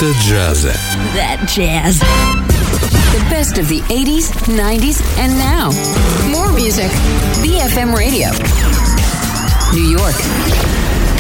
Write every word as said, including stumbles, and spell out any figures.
Это джаз. That jazz. The best of the eighties, nineties, and now. More music. B F M Radio. New York.